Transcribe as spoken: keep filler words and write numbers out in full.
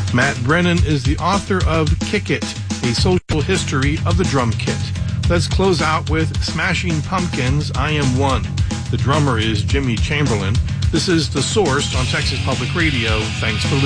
Matt Brennan is the author of Kick It, A Social History of the Drum Kit. Let's close out with Smashing Pumpkins' I Am One. The drummer is Jimmy Chamberlin. This is The Source on Texas Public Radio. Thanks for listening.